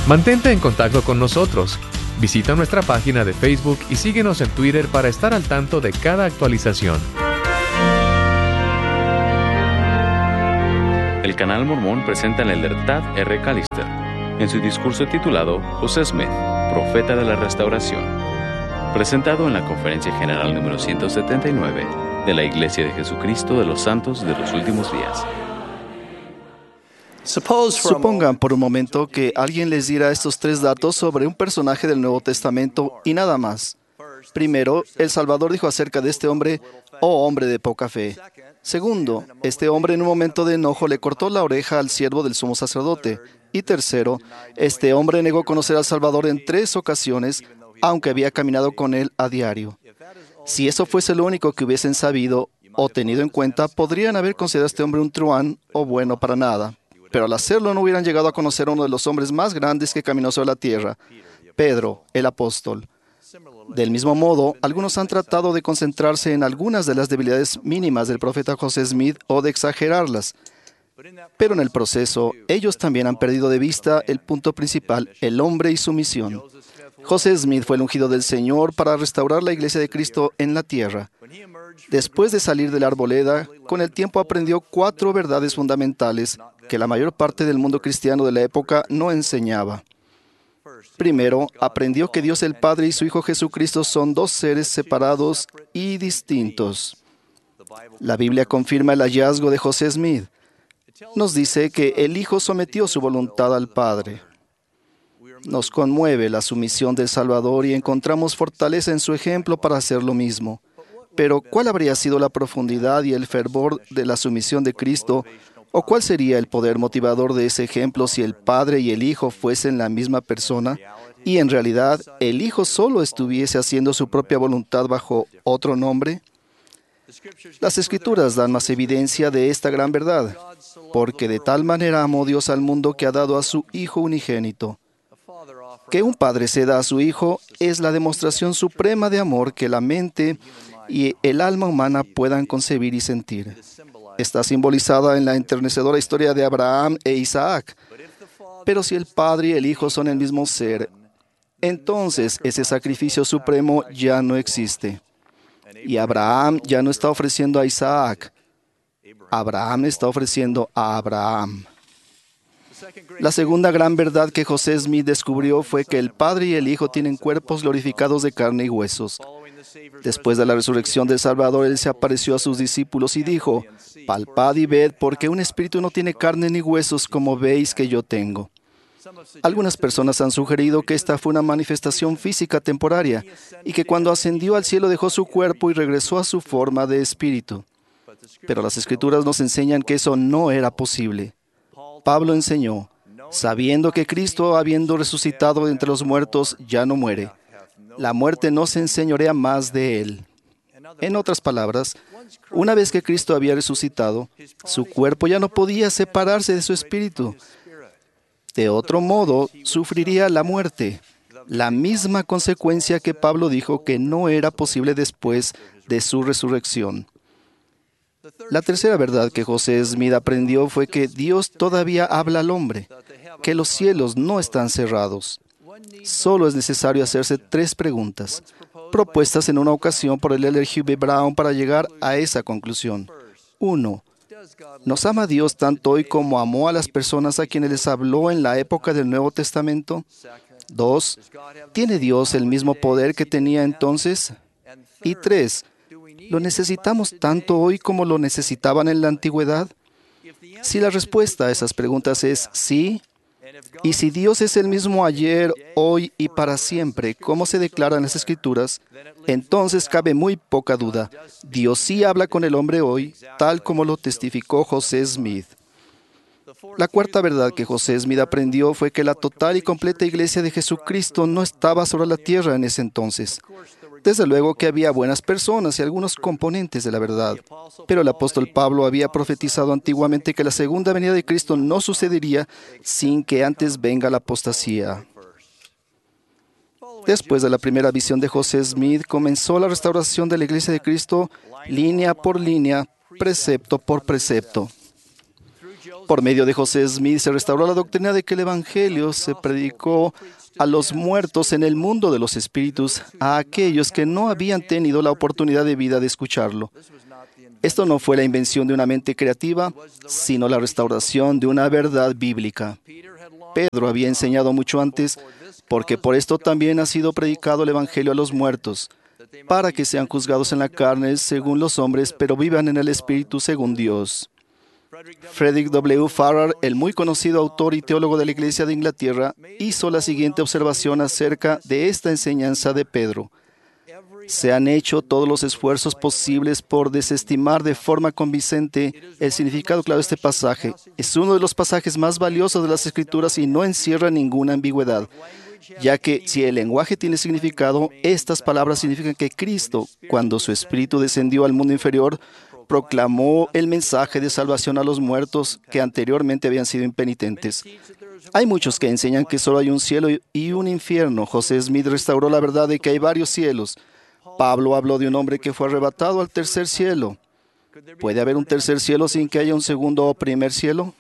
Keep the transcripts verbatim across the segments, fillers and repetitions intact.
Mantente en contacto con nosotros. Visita nuestra página de Facebook y síguenos en Twitter para estar al tanto de cada actualización. El Canal Mormón presenta el elder Tad R. Callister en su discurso titulado José Smith, Profeta de la Restauración, presentado en la Conferencia General número ciento setenta y nueve de la Iglesia de Jesucristo de los Santos de los Últimos Días. Supongan por un momento que alguien les diera estos tres datos sobre un personaje del Nuevo Testamento y nada más. Primero, el Salvador dijo acerca de este hombre, oh hombre de poca fe. Segundo, este hombre en un momento de enojo le cortó la oreja al siervo del sumo sacerdote. Y tercero, este hombre negó conocer al Salvador en tres ocasiones, aunque había caminado con él a diario. Si eso fuese lo único que hubiesen sabido o tenido en cuenta, podrían haber considerado a este hombre un truán o bueno para nada. Pero al hacerlo no hubieran llegado a conocer a uno de los hombres más grandes que caminó sobre la tierra, Pedro, el apóstol. Del mismo modo, algunos han tratado de concentrarse en algunas de las debilidades mínimas del profeta José Smith o de exagerarlas. Pero en el proceso, ellos también han perdido de vista el punto principal, el hombre y su misión. José Smith fue el ungido del Señor para restaurar la iglesia de Cristo en la tierra. Después de salir de la arboleda, con el tiempo aprendió cuatro verdades fundamentales que la mayor parte del mundo cristiano de la época no enseñaba. Primero, aprendió que Dios el Padre y su Hijo Jesucristo son dos seres separados y distintos. La Biblia confirma el hallazgo de José Smith. Nos dice que el Hijo sometió su voluntad al Padre. Nos conmueve la sumisión del Salvador y encontramos fortaleza en su ejemplo para hacer lo mismo. Pero, ¿cuál habría sido la profundidad y el fervor de la sumisión de Cristo? ¿O cuál sería el poder motivador de ese ejemplo si el Padre y el Hijo fuesen la misma persona y en realidad el Hijo solo estuviese haciendo su propia voluntad bajo otro nombre? Las Escrituras dan más evidencia de esta gran verdad, porque de tal manera amó Dios al mundo que ha dado a su Hijo unigénito. Que un padre ceda a su hijo es la demostración suprema de amor que la mente y el alma humana puedan concebir y sentir. Está simbolizada en la enternecedora historia de Abraham e Isaac. Pero si el Padre y el Hijo son el mismo ser, entonces ese sacrificio supremo ya no existe. Y Abraham ya no está ofreciendo a Isaac. Abraham está ofreciendo a Abraham. La segunda gran verdad que José Smith descubrió fue que el Padre y el Hijo tienen cuerpos glorificados de carne y huesos. Después de la resurrección del Salvador, Él se apareció a sus discípulos y dijo, palpad y ved, porque un espíritu no tiene carne ni huesos como veis que yo tengo. Algunas personas han sugerido que esta fue una manifestación física temporaria y que cuando ascendió al cielo dejó su cuerpo y regresó a su forma de espíritu. Pero las Escrituras nos enseñan que eso no era posible. Pablo enseñó, sabiendo que Cristo, habiendo resucitado de entre los muertos, ya no muere. La muerte no se enseñorea más de él. En otras palabras, una vez que Cristo había resucitado, su cuerpo ya no podía separarse de su espíritu. De otro modo, sufriría la muerte, la misma consecuencia que Pablo dijo que no era posible después de su resurrección. La tercera verdad que José Smith aprendió fue que Dios todavía habla al hombre, que los cielos no están cerrados. Solo es necesario hacerse tres preguntas, propuestas en una ocasión por el elder Hugh B. Brown para llegar a esa conclusión. Uno, ¿nos ama Dios tanto hoy como amó a las personas a quienes les habló en la época del Nuevo Testamento? Dos, ¿tiene Dios el mismo poder que tenía entonces? Y tres, ¿lo necesitamos tanto hoy como lo necesitaban en la antigüedad? Si la respuesta a esas preguntas es sí, y si Dios es el mismo ayer, hoy y para siempre, como se declara en las Escrituras, entonces cabe muy poca duda. Dios sí habla con el hombre hoy, tal como lo testificó José Smith. La cuarta verdad que José Smith aprendió fue que la total y completa iglesia de Jesucristo no estaba sobre la tierra en ese entonces. Desde luego que había buenas personas y algunos componentes de la verdad, pero el apóstol Pablo había profetizado antiguamente que la segunda venida de Cristo no sucedería sin que antes venga la apostasía. Después de la primera visión de José Smith, comenzó la restauración de la iglesia de Cristo, línea por línea, precepto por precepto. Por medio de José Smith se restauró la doctrina de que el Evangelio se predicó a los muertos en el mundo de los espíritus, a aquellos que no habían tenido la oportunidad de vida de escucharlo. Esto no fue la invención de una mente creativa, sino la restauración de una verdad bíblica. Pedro había enseñado mucho antes, porque por esto también ha sido predicado el Evangelio a los muertos, para que sean juzgados en la carne según los hombres, pero vivan en el Espíritu según Dios. Frederick W. Farrar, el muy conocido autor y teólogo de la Iglesia de Inglaterra, hizo la siguiente observación acerca de esta enseñanza de Pedro. Se han hecho todos los esfuerzos posibles por desestimar de forma convincente el significado claro de este pasaje. Es uno de los pasajes más valiosos de las Escrituras y no encierra ninguna ambigüedad, ya que si el lenguaje tiene significado, estas palabras significan que Cristo, cuando su Espíritu descendió al mundo inferior, proclamó el mensaje de salvación a los muertos que anteriormente habían sido impenitentes. Hay muchos que enseñan que solo hay un cielo y un infierno. José Smith restauró la verdad de que hay varios cielos. Pablo habló de un hombre que fue arrebatado al tercer cielo. ¿Puede haber un tercer cielo sin que haya un segundo o primer cielo?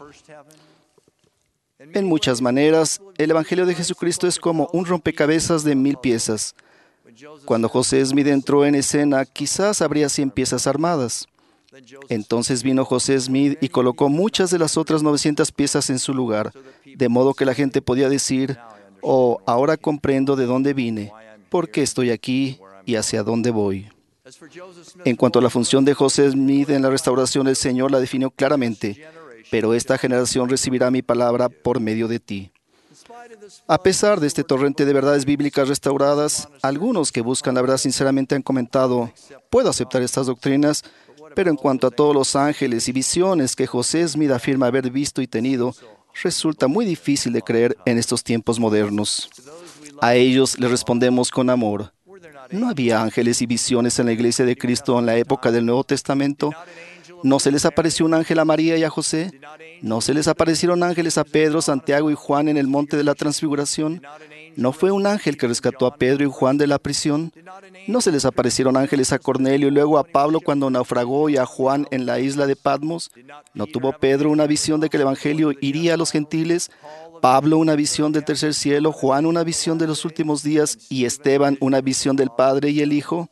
En muchas maneras, el Evangelio de Jesucristo es como un rompecabezas de mil piezas. Cuando José Smith entró en escena, quizás habría cien piezas armadas. Entonces vino José Smith y colocó muchas de las otras novecientas piezas en su lugar, de modo que la gente podía decir, oh, ahora comprendo de dónde vine, por qué estoy aquí y hacia dónde voy. En cuanto a la función de José Smith en la restauración, el Señor la definió claramente, pero esta generación recibirá mi palabra por medio de ti. A pesar de este torrente de verdades bíblicas restauradas, algunos que buscan la verdad sinceramente han comentado, puedo aceptar estas doctrinas, pero en cuanto a todos los ángeles y visiones que José Smith afirma haber visto y tenido, resulta muy difícil de creer en estos tiempos modernos. A ellos les respondemos con amor. ¿No había ángeles y visiones en la iglesia de Cristo en la época del Nuevo Testamento? ¿No se les apareció un ángel a María y a José? ¿No se les aparecieron ángeles a Pedro, Santiago y Juan en el monte de la Transfiguración? ¿No fue un ángel que rescató a Pedro y Juan de la prisión? ¿No se les aparecieron ángeles a Cornelio y luego a Pablo cuando naufragó y a Juan en la isla de Patmos? ¿No tuvo Pedro una visión de que el Evangelio iría a los gentiles? Pablo una visión del tercer cielo, Juan una visión de los últimos días y Esteban una visión del Padre y el Hijo.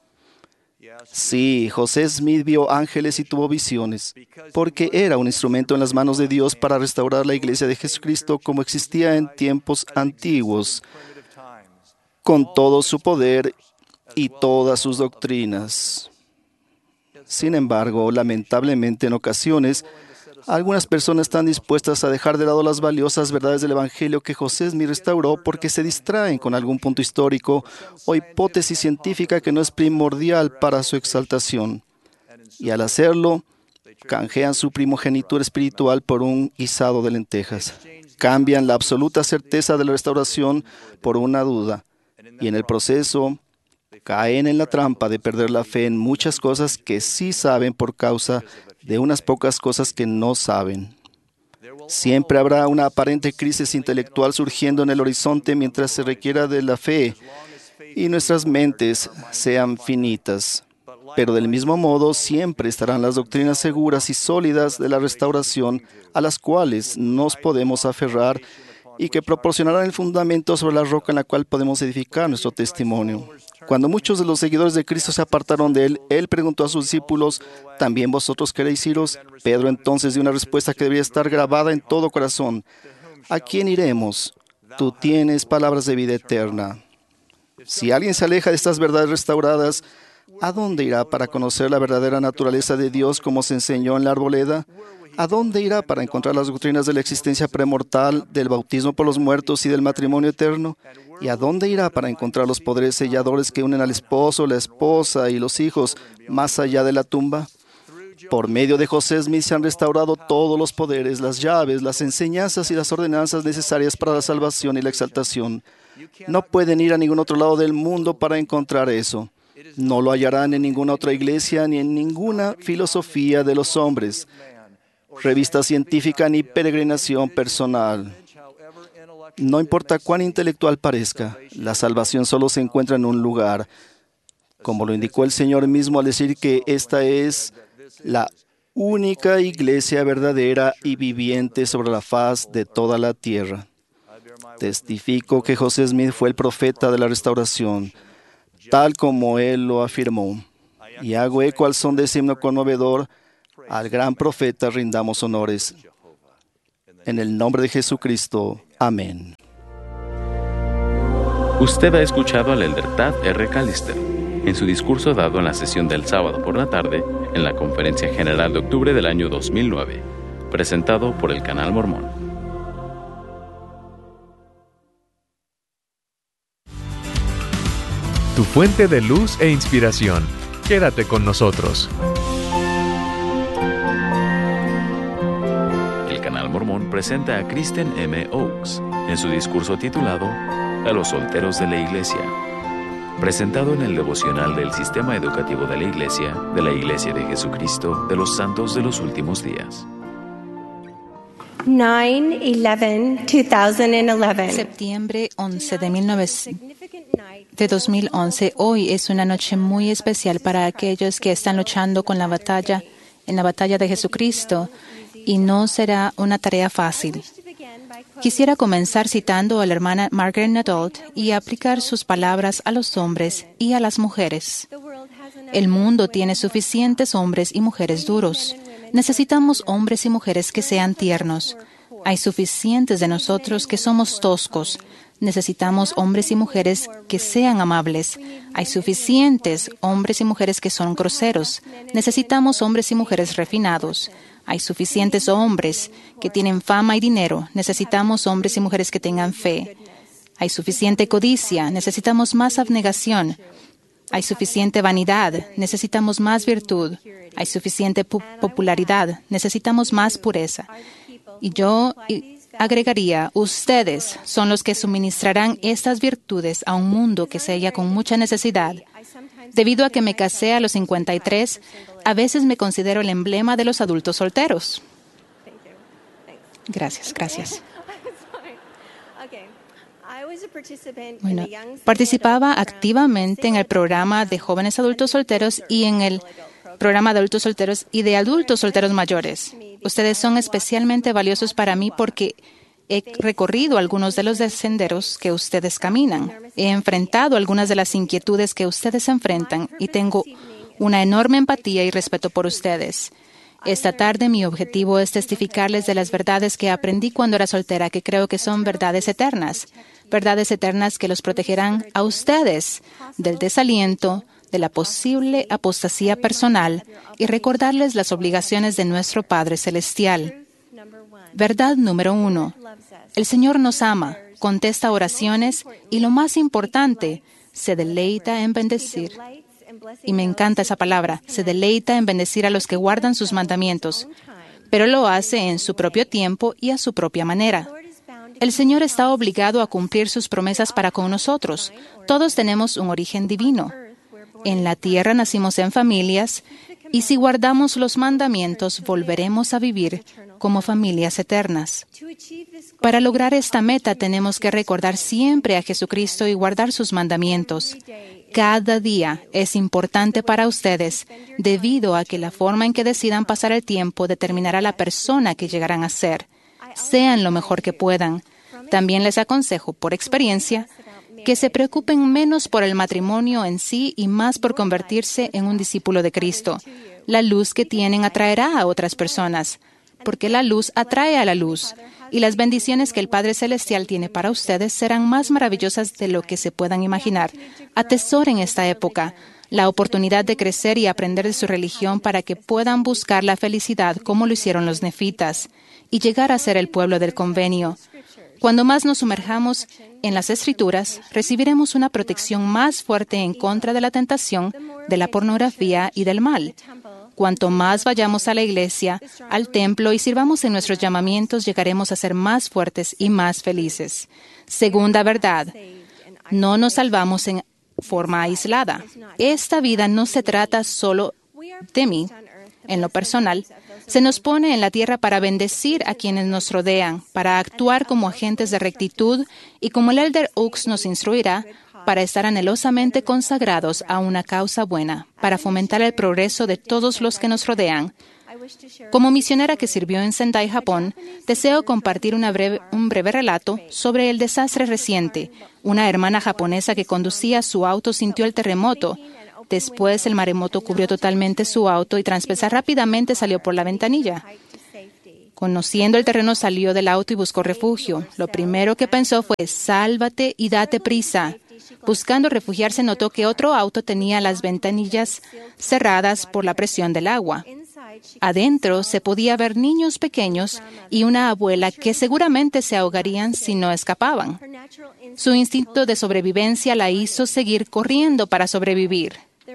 Sí, José Smith vio ángeles y tuvo visiones, porque era un instrumento en las manos de Dios para restaurar la iglesia de Jesucristo como existía en tiempos antiguos, con todo su poder y todas sus doctrinas. Sin embargo, lamentablemente en ocasiones, algunas personas están dispuestas a dejar de lado las valiosas verdades del Evangelio que José Smith restauró porque se distraen con algún punto histórico o hipótesis científica que no es primordial para su exaltación. Y al hacerlo, canjean su primogenitura espiritual por un guisado de lentejas. Cambian la absoluta certeza de la restauración por una duda. Y en el proceso, caen en la trampa de perder la fe en muchas cosas que sí saben por causa de unas pocas cosas que no saben. Siempre habrá una aparente crisis intelectual surgiendo en el horizonte mientras se requiera de la fe y nuestras mentes sean finitas. Pero del mismo modo, siempre estarán las doctrinas seguras y sólidas de la restauración a las cuales nos podemos aferrar y que proporcionarán el fundamento sobre la roca en la cual podemos edificar nuestro testimonio. Cuando muchos de los seguidores de Cristo se apartaron de Él, Él preguntó a sus discípulos, ¿también vosotros queréis iros? Pedro entonces dio una respuesta que debería estar grabada en todo corazón. ¿A quién iremos? Tú tienes palabras de vida eterna. Si alguien se aleja de estas verdades restauradas, ¿a dónde irá para conocer la verdadera naturaleza de Dios como se enseñó en la arboleda? ¿A dónde irá para encontrar las doctrinas de la existencia premortal, del bautismo por los muertos y del matrimonio eterno? ¿Y a dónde irá para encontrar los poderes selladores que unen al esposo, la esposa y los hijos más allá de la tumba? Por medio de José Smith se han restaurado todos los poderes, las llaves, las enseñanzas y las ordenanzas necesarias para la salvación y la exaltación. No pueden ir a ningún otro lado del mundo para encontrar eso. No lo hallarán en ninguna otra iglesia ni en ninguna filosofía de los hombres, revista científica ni peregrinación personal. No importa cuán intelectual parezca, la salvación solo se encuentra en un lugar, como lo indicó el Señor mismo al decir que esta es la única iglesia verdadera y viviente sobre la faz de toda la tierra. Testifico que José Smith fue el profeta de la restauración, tal como él lo afirmó. Y hago eco al son de ese himno conmovedor, al gran profeta rindamos honores. En el nombre de Jesucristo. Amén. Usted ha escuchado al elder Tad R. Callister en su discurso dado en la sesión del sábado por la tarde en la Conferencia General de octubre del año dos mil nueve, presentado por el Canal Mormón. Tu fuente de luz e inspiración. Quédate con nosotros. El Canal Mormón presenta a Kristen M. Oakes en su discurso titulado A los solteros de la Iglesia, presentado en el devocional del Sistema Educativo de la Iglesia, de la Iglesia de Jesucristo de los Santos de los Últimos Días. nine eleven two thousand eleven. Septiembre once de, mil novecientos, de dos mil once. Hoy es una noche muy especial para aquellos que están luchando con la batalla, en la batalla de Jesucristo, y no será una tarea fácil. Quisiera comenzar citando a la hermana Margaret Nadolt y aplicar sus palabras a los hombres y a las mujeres. El mundo tiene suficientes hombres y mujeres duros. Necesitamos hombres y mujeres que sean tiernos. Hay suficientes de nosotros que somos toscos. Necesitamos hombres y mujeres que sean amables. Hay suficientes hombres y mujeres que son groseros. Necesitamos hombres y mujeres refinados. Hay suficientes hombres que tienen fama y dinero. Necesitamos hombres y mujeres que tengan fe. Hay suficiente codicia. Necesitamos más abnegación. Hay suficiente vanidad. Necesitamos más virtud. Hay suficiente pu- popularidad. Necesitamos más pureza. Y yo agregaría, ustedes son los que suministrarán estas virtudes a un mundo que se halla con mucha necesidad. Debido a que me casé a los cincuenta y tres, a veces me considero el emblema de los adultos solteros. Gracias, gracias. Bueno, participaba activamente en el programa de jóvenes adultos solteros y en el programa de adultos solteros y de adultos solteros mayores. Ustedes son especialmente valiosos para mí porque he recorrido algunos de los senderos que ustedes caminan. He enfrentado algunas de las inquietudes que ustedes enfrentan y tengo una enorme empatía y respeto por ustedes. Esta tarde mi objetivo es testificarles de las verdades que aprendí cuando era soltera, que creo que son verdades eternas. Verdades eternas que los protegerán a ustedes del desaliento, de la posible apostasía personal y recordarles las obligaciones de nuestro Padre Celestial. Verdad número uno. El Señor nos ama, contesta oraciones y, lo más importante, se deleita en bendecir. Y me encanta esa palabra, se deleita en bendecir a los que guardan sus mandamientos, pero lo hace en su propio tiempo y a su propia manera. El Señor está obligado a cumplir sus promesas para con nosotros. Todos tenemos un origen divino. En la tierra nacimos en familias, y si guardamos los mandamientos, volveremos a vivir como familias eternas. Para lograr esta meta, tenemos que recordar siempre a Jesucristo y guardar sus mandamientos. Cada día es importante para ustedes, debido a que la forma en que decidan pasar el tiempo determinará la persona que llegarán a ser. Sean lo mejor que puedan. También les aconsejo, por experiencia, que se preocupen menos por el matrimonio en sí y más por convertirse en un discípulo de Cristo. La luz que tienen atraerá a otras personas, porque la luz atrae a la luz, y las bendiciones que el Padre Celestial tiene para ustedes serán más maravillosas de lo que se puedan imaginar. Atesoren esta época, la oportunidad de crecer y aprender de su religión para que puedan buscar la felicidad como lo hicieron los nefitas y llegar a ser el pueblo del convenio. Cuando más nos sumerjamos en las Escrituras, recibiremos una protección más fuerte en contra de la tentación, de la pornografía y del mal. Cuanto más vayamos a la iglesia, al templo y sirvamos en nuestros llamamientos, llegaremos a ser más fuertes y más felices. Segunda verdad, no nos salvamos en forma aislada. Esta vida no se trata solo de mí. En lo personal, se nos pone en la tierra para bendecir a quienes nos rodean, para actuar como agentes de rectitud y, como el elder Oakes nos instruirá, para estar anhelosamente consagrados a una causa buena, para fomentar el progreso de todos los que nos rodean. Como misionera que sirvió en Sendai, Japón, deseo compartir una breve, un breve relato sobre el desastre reciente. Una hermana japonesa que conducía su auto sintió el terremoto. Después, el maremoto cubrió totalmente su auto y tras pensar rápidamente salió por la ventanilla. Conociendo el terreno, salió del auto y buscó refugio. Lo primero que pensó fue, sálvate y date prisa. Buscando refugiarse, notó que otro auto tenía las ventanillas cerradas por la presión del agua. Adentro se podía ver niños pequeños y una abuela que seguramente se ahogarían si no escapaban. Su instinto de sobrevivencia la hizo seguir corriendo para sobrevivir.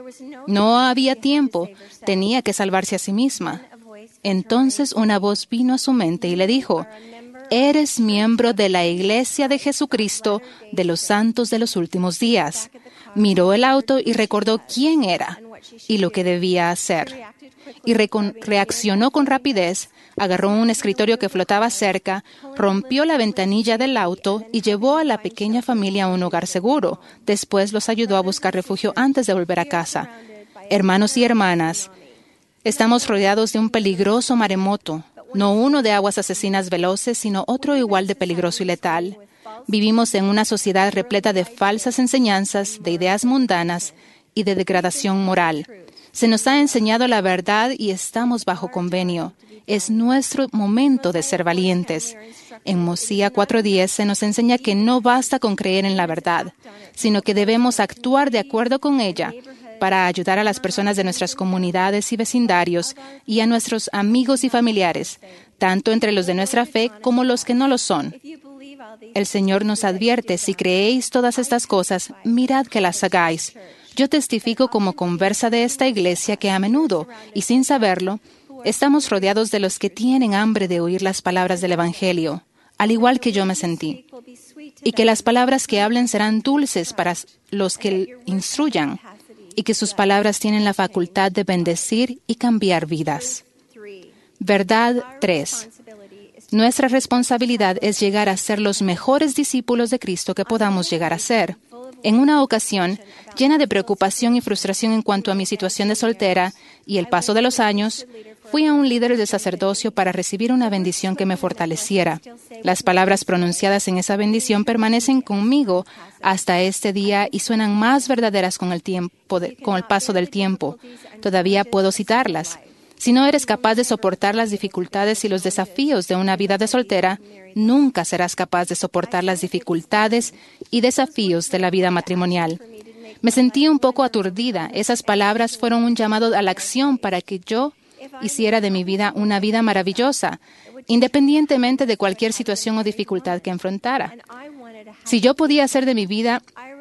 No había tiempo, tenía que salvarse a sí misma. Entonces una voz vino a su mente y le dijo, «Eres miembro de la Iglesia de Jesucristo de los Santos de los Últimos Días». Miró el auto y recordó quién era y lo que debía hacer. Y re- reaccionó con rapidez, agarró un escritorio que flotaba cerca, rompió la ventanilla del auto y llevó a la pequeña familia a un hogar seguro. Después los ayudó a buscar refugio antes de volver a casa. Hermanos y hermanas, estamos rodeados de un peligroso maremoto, no uno de aguas asesinas veloces, sino otro igual de peligroso y letal. Vivimos en una sociedad repleta de falsas enseñanzas, de ideas mundanas y de degradación moral. Se nos ha enseñado la verdad y estamos bajo convenio. Es nuestro momento de ser valientes. En Mosía cuatro diez se nos enseña que no basta con creer en la verdad, sino que debemos actuar de acuerdo con ella para ayudar a las personas de nuestras comunidades y vecindarios y a nuestros amigos y familiares, tanto entre los de nuestra fe como los que no lo son. El Señor nos advierte, si creéis todas estas cosas, mirad que las hagáis. Yo testifico como conversa de esta iglesia que a menudo, y sin saberlo, estamos rodeados de los que tienen hambre de oír las palabras del Evangelio, al igual que yo me sentí, y que las palabras que hablen serán dulces para los que instruyan, y que sus palabras tienen la facultad de bendecir y cambiar vidas. Verdad tres. Nuestra responsabilidad es llegar a ser los mejores discípulos de Cristo que podamos llegar a ser. En una ocasión, llena de preocupación y frustración en cuanto a mi situación de soltera y el paso de los años, fui a un líder de sacerdocio para recibir una bendición que me fortaleciera. Las palabras pronunciadas en esa bendición permanecen conmigo hasta este día y suenan más verdaderas con el tiempo de, con el paso del tiempo. Todavía puedo citarlas. Si no eres capaz de soportar las dificultades y los desafíos de una vida de soltera, nunca serás capaz de soportar las dificultades y desafíos de la vida matrimonial. Me sentí un poco aturdida. Esas palabras fueron un llamado a la acción para que yo hiciera de mi vida una vida maravillosa, independientemente de cualquier situación o dificultad que enfrentara. Si yo podía hacer de mi vida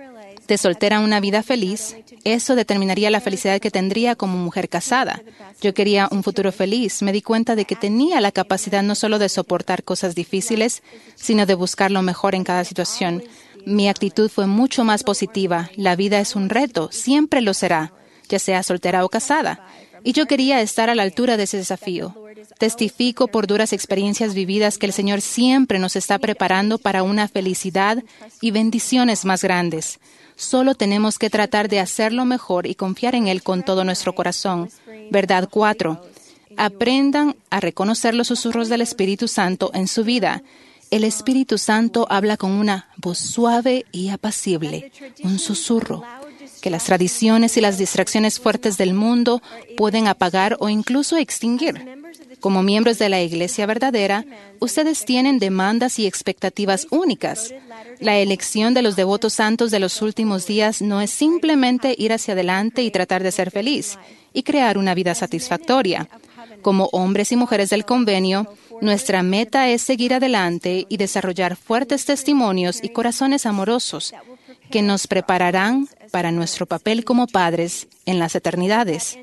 de soltera una vida feliz, eso determinaría la felicidad que tendría como mujer casada. Yo quería un futuro feliz. Me di cuenta de que tenía la capacidad no solo de soportar cosas difíciles, sino de buscar lo mejor en cada situación. Mi actitud fue mucho más positiva. La vida es un reto, siempre lo será, ya sea soltera o casada. Y yo quería estar a la altura de ese desafío. Testifico por duras experiencias vividas que el Señor siempre nos está preparando para una felicidad y bendiciones más grandes. Solo tenemos que tratar de hacerlo mejor y confiar en Él con todo nuestro corazón. Verdad cuatro. Aprendan a reconocer los susurros del Espíritu Santo en su vida. El Espíritu Santo habla con una voz suave y apacible, un susurro, que las tradiciones y las distracciones fuertes del mundo pueden apagar o incluso extinguir. Como miembros de la Iglesia verdadera, ustedes tienen demandas y expectativas únicas. La elección de los devotos santos de los últimos días no es simplemente ir hacia adelante y tratar de ser feliz y crear una vida satisfactoria. Como hombres y mujeres del convenio, nuestra meta es seguir adelante y desarrollar fuertes testimonios y corazones amorosos que nos prepararán para nuestro papel como padres en las eternidades.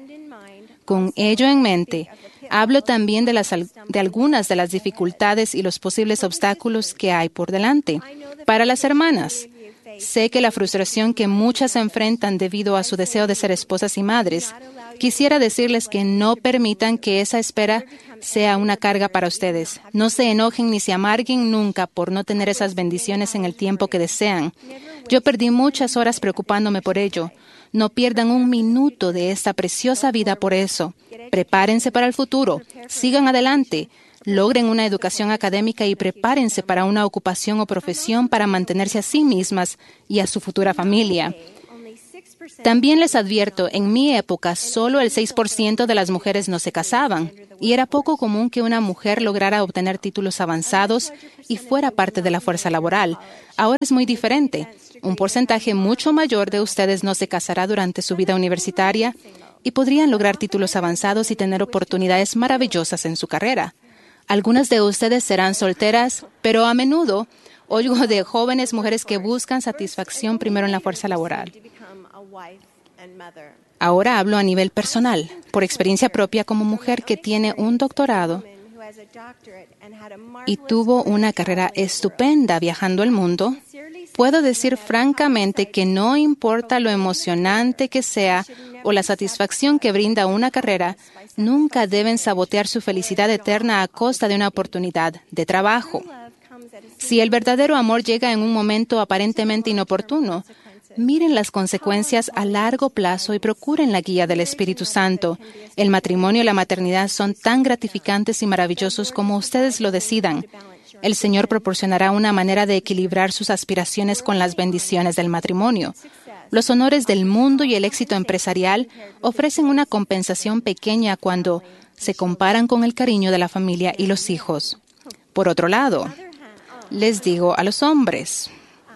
Con ello en mente, hablo también de, las, de algunas de las dificultades y los posibles obstáculos que hay por delante. Para las hermanas, sé que la frustración que muchas enfrentan debido a su deseo de ser esposas y madres Quisiera decirles que no permitan que esa espera sea una carga para ustedes. No se enojen ni se amarguen nunca por no tener esas bendiciones en el tiempo que desean. Yo perdí muchas horas preocupándome por ello. No pierdan un minuto de esta preciosa vida por eso. Prepárense para el futuro. Sigan adelante. Logren una educación académica y prepárense para una ocupación o profesión para mantenerse a sí mismas y a su futura familia. También les advierto, en mi época solo el seis por ciento de las mujeres no se casaban y era poco común que una mujer lograra obtener títulos avanzados y fuera parte de la fuerza laboral. Ahora es muy diferente. Un porcentaje mucho mayor de ustedes no se casará durante su vida universitaria y podrían lograr títulos avanzados y tener oportunidades maravillosas en su carrera. Algunas de ustedes serán solteras, pero a menudo oigo de jóvenes mujeres que buscan satisfacción primero en la fuerza laboral. Ahora hablo a nivel personal, por experiencia propia como mujer que tiene un doctorado y tuvo una carrera estupenda viajando el mundo. Puedo decir francamente que no importa lo emocionante que sea o la satisfacción que brinda una carrera, nunca deben sabotear su felicidad eterna a costa de una oportunidad de trabajo. Si el verdadero amor llega en un momento aparentemente inoportuno, miren las consecuencias a largo plazo y procuren la guía del Espíritu Santo. El matrimonio y la maternidad son tan gratificantes y maravillosos como ustedes lo decidan. El Señor proporcionará una manera de equilibrar sus aspiraciones con las bendiciones del matrimonio. Los honores del mundo y el éxito empresarial ofrecen una compensación pequeña cuando se comparan con el cariño de la familia y los hijos. Por otro lado, les digo a los hombres,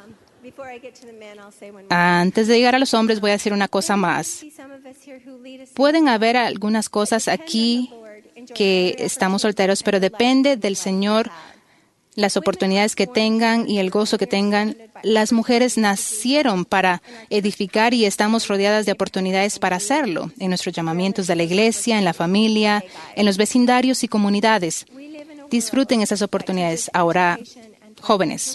antes de llegar a los hombres voy a decir una cosa más. Pueden haber algunas cosas aquí que estamos solteros, pero depende del Señor, las oportunidades que tengan y el gozo que tengan. Las mujeres nacieron para edificar y estamos rodeadas de oportunidades para hacerlo, en nuestros llamamientos de la iglesia, en la familia, en los vecindarios y comunidades. Disfruten esas oportunidades. Ahora, jóvenes,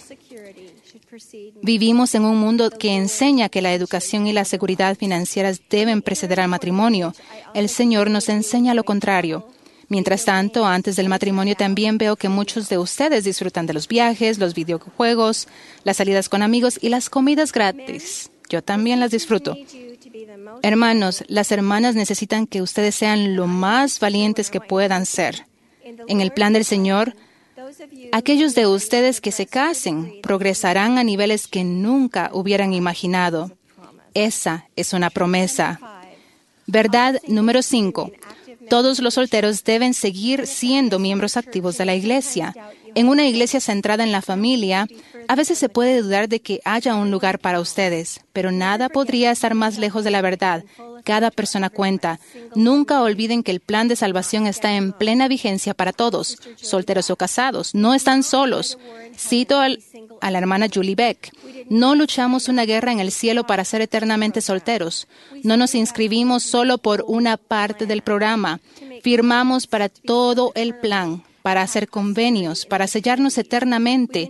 vivimos en un mundo que enseña que la educación y la seguridad financieras deben preceder al matrimonio. El Señor nos enseña lo contrario. Mientras tanto, antes del matrimonio también veo que muchos de ustedes disfrutan de los viajes, los videojuegos, las salidas con amigos y las comidas gratis. Yo también las disfruto. Hermanos, las hermanas necesitan que ustedes sean lo más valientes que puedan ser. En el plan del Señor, aquellos de ustedes que se casen progresarán a niveles que nunca hubieran imaginado. Esa es una promesa. Verdad número cinco. Todos los solteros deben seguir siendo miembros activos de la iglesia. En una iglesia centrada en la familia, a veces se puede dudar de que haya un lugar para ustedes, pero nada podría estar más lejos de la verdad. Cada persona cuenta. Nunca olviden que el plan de salvación está en plena vigencia para todos, solteros o casados. No están solos. Cito al, a la hermana Julie Beck. No luchamos una guerra en el cielo para ser eternamente solteros. No nos inscribimos solo por una parte del programa. Firmamos para todo el plan, para hacer convenios, para sellarnos eternamente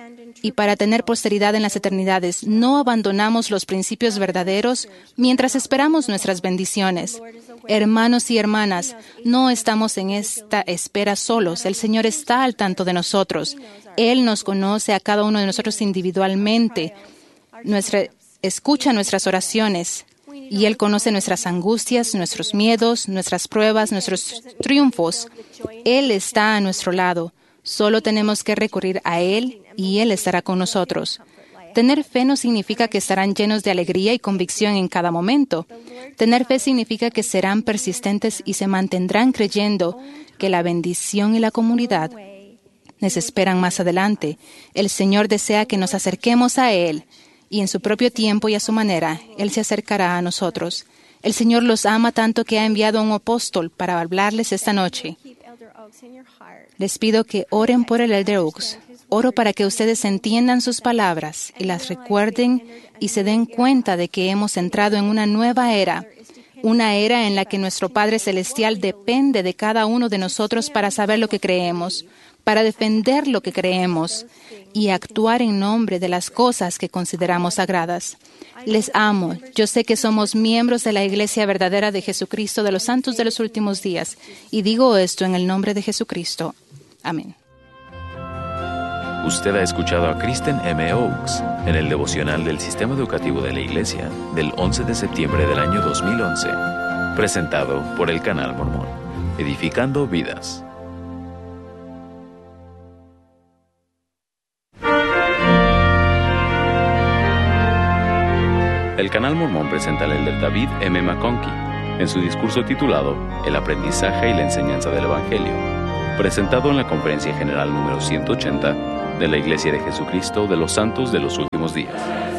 y para tener posteridad en las eternidades. No abandonamos los principios verdaderos mientras esperamos nuestras bendiciones. Hermanos y hermanas, no estamos en esta espera solos. El Señor está al tanto de nosotros. Él nos conoce a cada uno de nosotros individualmente. Nuestra, escucha nuestras oraciones. Y Él conoce nuestras angustias, nuestros miedos, nuestras pruebas, nuestros triunfos. Él está a nuestro lado. Solo tenemos que recurrir a Él y Él estará con nosotros. Tener fe no significa que estarán llenos de alegría y convicción en cada momento. Tener fe significa que serán persistentes y se mantendrán creyendo que la bendición y la comunidad les esperan más adelante. El Señor desea que nos acerquemos a Él y en su propio tiempo y a su manera, Él se acercará a nosotros. El Señor los ama tanto que ha enviado a un apóstol para hablarles esta noche. Les pido que oren por el Elder Oaks. Oro para que ustedes entiendan sus palabras y las recuerden y se den cuenta de que hemos entrado en una nueva era, una era en la que nuestro Padre Celestial depende de cada uno de nosotros para saber lo que creemos. para defender lo que creemos y actuar en nombre de las cosas que consideramos sagradas. Les amo. Yo sé que somos miembros de la Iglesia verdadera de Jesucristo de los Santos de los Últimos Días, y digo esto en el nombre de Jesucristo. Amén. Usted ha escuchado a Kristen M. Oakes en el devocional del Sistema Educativo de la Iglesia del once de septiembre del año dos mil once, presentado por el Canal Mormón, edificando vidas. El Canal Mormón presenta al elder David M. McConkie en su discurso titulado El aprendizaje y la enseñanza del Evangelio, presentado en la Conferencia General número ciento ochenta de la Iglesia de Jesucristo de los Santos de los Últimos Días.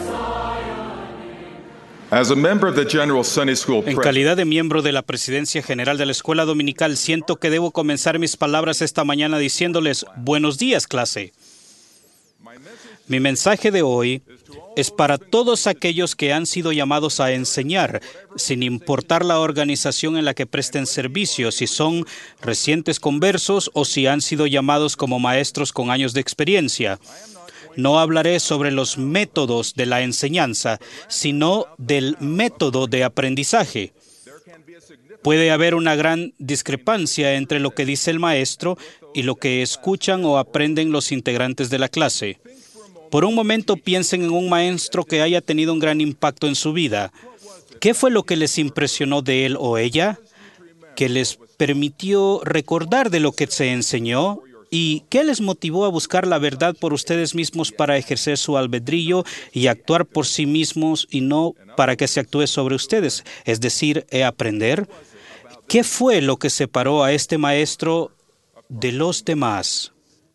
En calidad de miembro de la Presidencia General de la Escuela Dominical, siento que debo comenzar mis palabras esta mañana diciéndoles buenos días, clase. Mi mensaje de hoy es para todos aquellos que han sido llamados a enseñar, sin importar la organización en la que presten servicio, si son recientes conversos o si han sido llamados como maestros con años de experiencia. No hablaré sobre los métodos de la enseñanza, sino del método de aprendizaje. Puede haber una gran discrepancia entre lo que dice el maestro y lo que escuchan o aprenden los integrantes de la clase. Por un momento piensen en un maestro que haya tenido un gran impacto en su vida. ¿Qué fue lo que les impresionó de él o ella? ¿Qué les permitió recordar de lo que se enseñó? ¿Y qué les motivó a buscar la verdad por ustedes mismos para ejercer su albedrío y actuar por sí mismos y no para que se actúe sobre ustedes? Es decir, aprender. ¿Qué fue lo que separó a este maestro de los demás?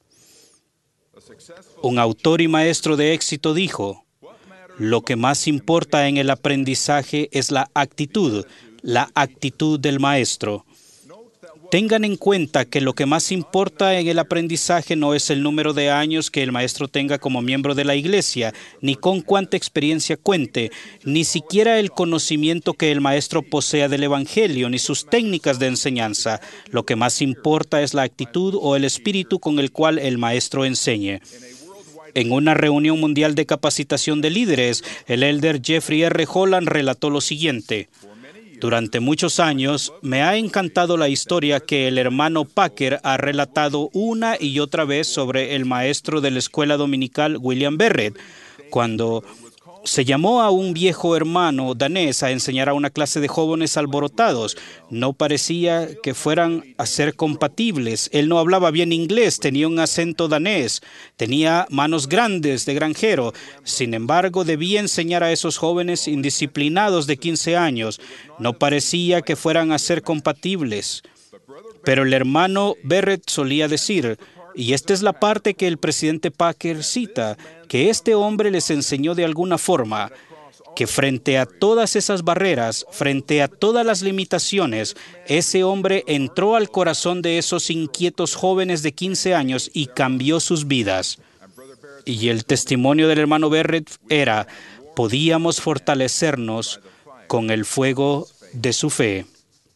Un autor y maestro de éxito dijo, lo que más importa en el aprendizaje es la actitud, la actitud del maestro. Tengan en cuenta que lo que más importa en el aprendizaje no es el número de años que el maestro tenga como miembro de la iglesia, ni con cuánta experiencia cuente, ni siquiera el conocimiento que el maestro posea del Evangelio, ni sus técnicas de enseñanza. Lo que más importa es la actitud o el espíritu con el cual el maestro enseñe. En una reunión mundial de capacitación de líderes, el elder Jeffrey R. Holland relató lo siguiente. Durante muchos años, me ha encantado la historia que el hermano Packer ha relatado una y otra vez sobre el maestro de la escuela dominical, William Barrett, cuando se llamó a un viejo hermano danés a enseñar a una clase de jóvenes alborotados. No parecía que fueran a ser compatibles. Él no hablaba bien inglés, tenía un acento danés, tenía manos grandes de granjero. Sin embargo, debía enseñar a esos jóvenes indisciplinados de quince años. No parecía que fueran a ser compatibles. Pero el hermano Barrett solía decir, y esta es la parte que el presidente Packer cita, que este hombre les enseñó de alguna forma que frente a todas esas barreras, frente a todas las limitaciones, ese hombre entró al corazón de esos inquietos jóvenes de quince años y cambió sus vidas. Y el testimonio del hermano Barrett era, podíamos fortalecernos con el fuego de su fe.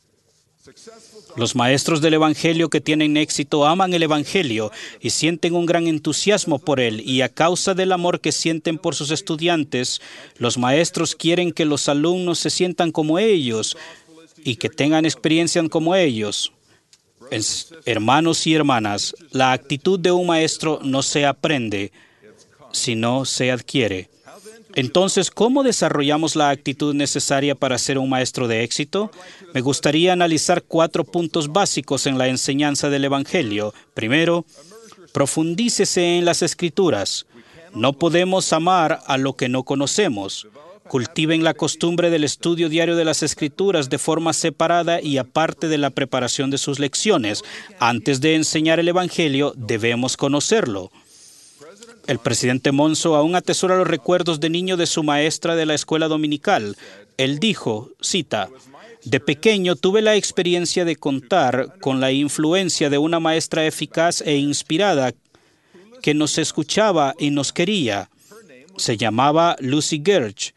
Los maestros del Evangelio que tienen éxito aman el Evangelio y sienten un gran entusiasmo por él, y a causa del amor que sienten por sus estudiantes, los maestros quieren que los alumnos se sientan como ellos y que tengan experiencias como ellos. Es, hermanos y hermanas, la actitud de un maestro no se aprende, sino se adquiere. Entonces, ¿cómo desarrollamos la actitud necesaria para ser un maestro de éxito? Me gustaría analizar cuatro puntos básicos en la enseñanza del Evangelio. Primero, profundícese en las Escrituras. No podemos amar a lo que no conocemos. Cultiven la costumbre del estudio diario de las Escrituras de forma separada y aparte de la preparación de sus lecciones. Antes de enseñar el Evangelio, debemos conocerlo. El presidente Monson aún atesora los recuerdos de niño de su maestra de la escuela dominical. Él dijo, cita, de pequeño tuve la experiencia de contar con la influencia de una maestra eficaz e inspirada que nos escuchaba y nos quería. Se llamaba Lucy Gersh.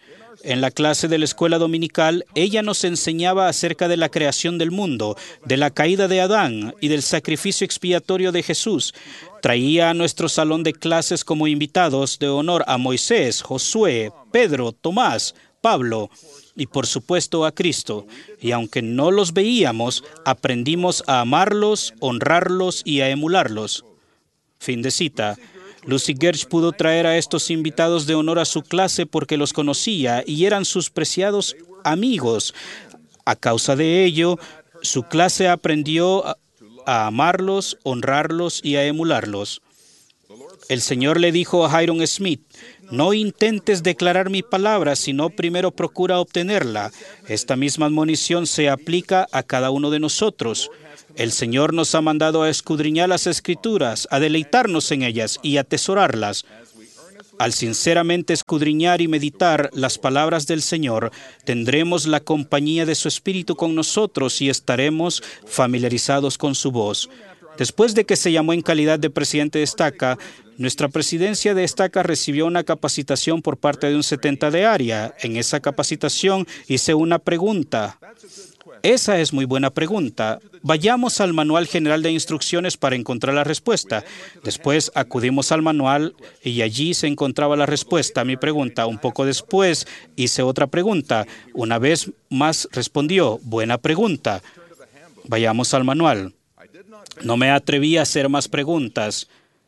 En la clase de la escuela dominical, ella nos enseñaba acerca de la creación del mundo, de la caída de Adán y del sacrificio expiatorio de Jesús. Traía a nuestro salón de clases como invitados de honor a Moisés, Josué, Pedro, Tomás, Pablo y por supuesto a Cristo. Y aunque no los veíamos, aprendimos a amarlos, honrarlos y a emularlos. Fin de cita. Lucy Gersh pudo traer a estos invitados de honor a su clase porque los conocía y eran sus preciados amigos. A causa de ello, su clase aprendió a, a amarlos, honrarlos y a emularlos. El Señor le dijo a Hyrum Smith: no intentes declarar mi palabra, sino primero procura obtenerla. Esta misma admonición se aplica a cada uno de nosotros. El Señor nos ha mandado a escudriñar las Escrituras, a deleitarnos en ellas y a atesorarlas. Al sinceramente escudriñar y meditar las palabras del Señor, tendremos la compañía de su Espíritu con nosotros y estaremos familiarizados con su voz. Después de que se llamó en calidad de presidente de Estaca, nuestra presidencia de Estaca recibió una capacitación por parte de un setenta de área. En esa capacitación hice una pregunta. Esa es muy buena pregunta. Vayamos al Manual General de Instrucciones para encontrar la respuesta. Después acudimos al manual y allí se encontraba la respuesta a mi pregunta. Un poco después hice otra pregunta. Una vez más respondió: buena pregunta. Vayamos al manual. No me atreví a hacer más preguntas,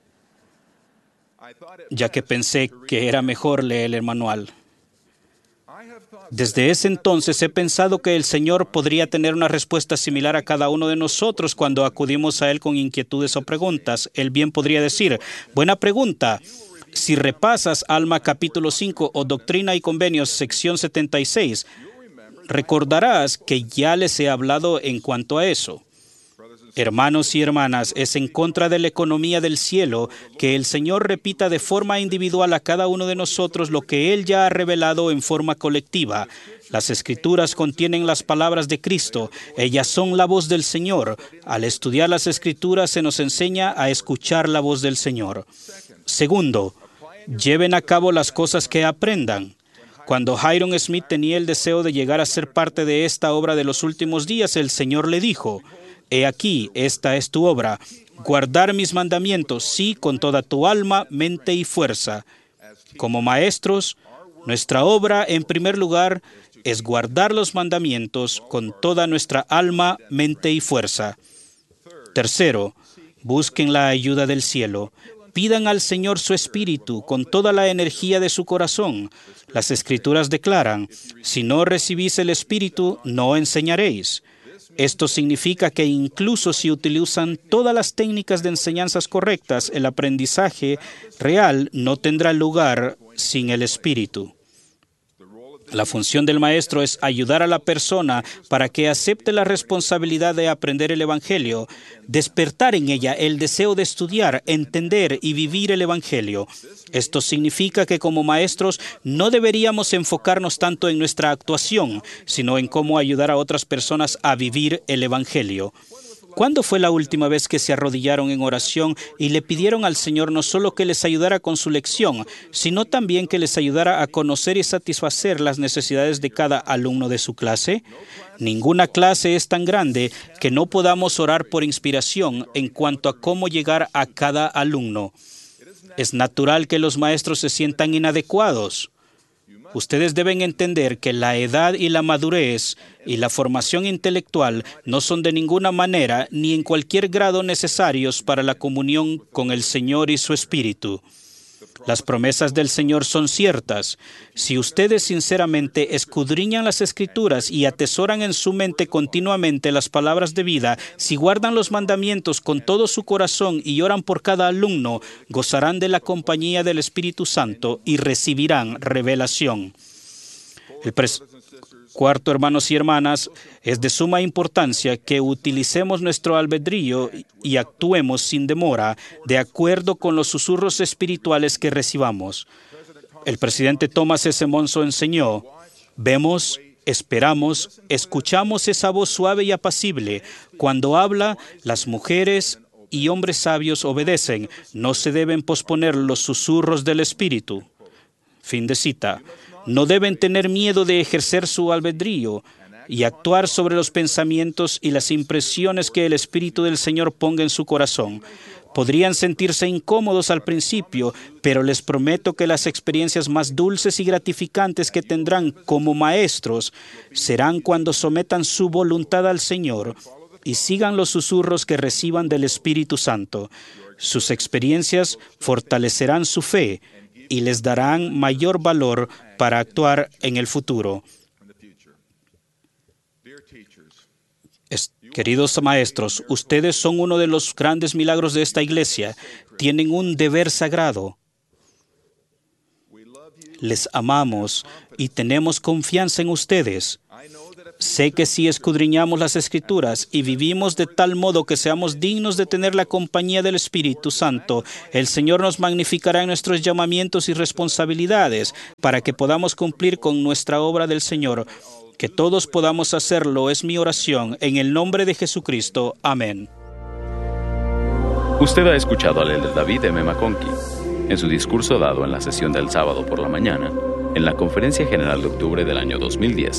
ya que pensé que era mejor leer el manual. Desde ese entonces he pensado que el Señor podría tener una respuesta similar a cada uno de nosotros cuando acudimos a Él con inquietudes o preguntas. Él bien podría decir: buena pregunta. Si repasas Alma capítulo cinco o Doctrina y Convenios sección setenta y seis, recordarás que ya les he hablado en cuanto a eso. Hermanos y hermanas, es en contra de la economía del cielo que el Señor repita de forma individual a cada uno de nosotros lo que Él ya ha revelado en forma colectiva. Las Escrituras contienen las palabras de Cristo. Ellas son la voz del Señor. Al estudiar las Escrituras se nos enseña a escuchar la voz del Señor. Segundo, lleven a cabo las cosas que aprendan. Cuando Hyrum Smith tenía el deseo de llegar a ser parte de esta obra de los últimos días, el Señor le dijo: he aquí, esta es tu obra, guardar mis mandamientos, sí, con toda tu alma, mente y fuerza. Como maestros, nuestra obra, en primer lugar, es guardar los mandamientos con toda nuestra alma, mente y fuerza. Tercero, busquen la ayuda del cielo. Pidan al Señor su Espíritu con toda la energía de su corazón. Las Escrituras declaran: si no recibís el Espíritu, no enseñaréis. Esto significa que incluso si utilizan todas las técnicas de enseñanzas correctas, el aprendizaje real no tendrá lugar sin el Espíritu. La función del maestro es ayudar a la persona para que acepte la responsabilidad de aprender el Evangelio, despertar en ella el deseo de estudiar, entender y vivir el Evangelio. Esto significa que como maestros no deberíamos enfocarnos tanto en nuestra actuación, sino en cómo ayudar a otras personas a vivir el Evangelio. ¿Cuándo fue la última vez que se arrodillaron en oración y le pidieron al Señor no solo que les ayudara con su lección, sino también que les ayudara a conocer y satisfacer las necesidades de cada alumno de su clase? Ninguna clase es tan grande que no podamos orar por inspiración en cuanto a cómo llegar a cada alumno. Es natural que los maestros se sientan inadecuados. Ustedes deben entender que la edad y la madurez y la formación intelectual no son de ninguna manera ni en cualquier grado necesarios para la comunión con el Señor y su Espíritu. Las promesas del Señor son ciertas. Si ustedes sinceramente escudriñan las Escrituras y atesoran en su mente continuamente las palabras de vida, si guardan los mandamientos con todo su corazón y oran por cada alumno, gozarán de la compañía del Espíritu Santo y recibirán revelación. El pres- Cuarto, hermanos y hermanas, es de suma importancia que utilicemos nuestro albedrío y actuemos sin demora, de acuerdo con los susurros espirituales que recibamos. El presidente Thomas S. Monson enseñó: vemos, esperamos, escuchamos esa voz suave y apacible. Cuando habla, las mujeres y hombres sabios obedecen. No se deben posponer los susurros del Espíritu. Fin de cita. No deben tener miedo de ejercer su albedrío y actuar sobre los pensamientos y las impresiones que el Espíritu del Señor ponga en su corazón. Podrían sentirse incómodos al principio, pero les prometo que las experiencias más dulces y gratificantes que tendrán como maestros serán cuando sometan su voluntad al Señor y sigan los susurros que reciban del Espíritu Santo. Sus experiencias fortalecerán su fe y les darán mayor valor para actuar en el futuro. Es, queridos maestros, ustedes son uno de los grandes milagros de esta iglesia. Tienen un deber sagrado. Les amamos y tenemos confianza en ustedes. Sé que si escudriñamos las Escrituras y vivimos de tal modo que seamos dignos de tener la compañía del Espíritu Santo, el Señor nos magnificará en nuestros llamamientos y responsabilidades para que podamos cumplir con nuestra obra del Señor. Que todos podamos hacerlo es mi oración, en el nombre de Jesucristo. Amén. Usted ha escuchado al elder David M. McConkie en su discurso dado en la sesión del sábado por la mañana en la Conferencia General de octubre del año dos mil diez.